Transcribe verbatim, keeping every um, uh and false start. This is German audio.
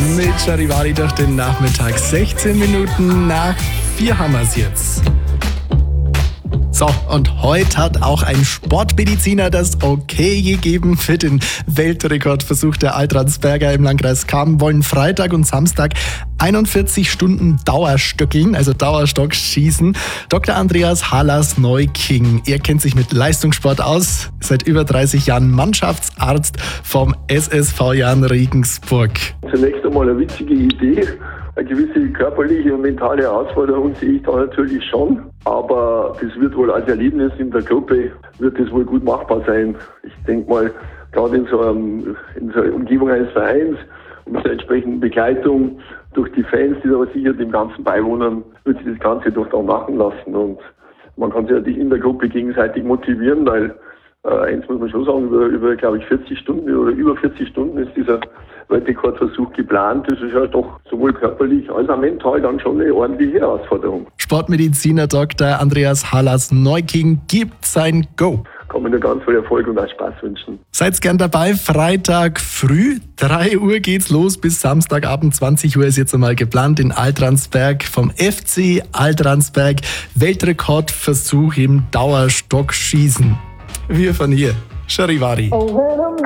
Mit Charivari durch den Nachmittag. sechzehn Minuten nach vier haben wir es jetzt. So, und heute hat auch ein Sportmediziner das Okay gegeben für den Weltrekordversuch der Altransberger im Landkreis Cham. Wollen Freitag und Samstag einundvierzig Stunden Dauerstöckeln, also Dauerstockschießen. Doktor Andreas Hallas-Neuking, er kennt sich mit Leistungssport aus, seit über dreißig Jahren Mannschaftsarzt vom S S V Jan Regensburg. Zunächst einmal eine witzige Idee. Eine gewisse körperliche und mentale Herausforderung sehe ich da natürlich schon, aber das wird wohl als Erlebnis in der Gruppe, wird das wohl gut machbar sein. Ich denke mal, gerade in so, einem, in so einer Umgebung eines Vereins und mit der entsprechenden Begleitung durch die Fans, die aber sicher dem Ganzen beiwohnen, wird sich das Ganze doch dann machen lassen und man kann sich natürlich in der Gruppe gegenseitig motivieren, weil äh, eins muss man schon sagen, über, über glaube ich vierzig Stunden oder über vierzig Stunden ist dieser Weltrekordversuch geplant. Das ist ja doch sowohl körperlich als auch mental dann schon eine ordentliche Herausforderung. Sportmediziner Doktor Andreas Hallas-Neuking gibt sein Go. Kann man nur ganz viel Erfolg und auch Spaß wünschen. Seid gern dabei, Freitag früh, drei Uhr geht's los, bis Samstagabend zwanzig Uhr ist jetzt einmal geplant in Altransberg vom F C Altransberg. Weltrekordversuch im Dauerstockschießen. Wir von hier, Charivari.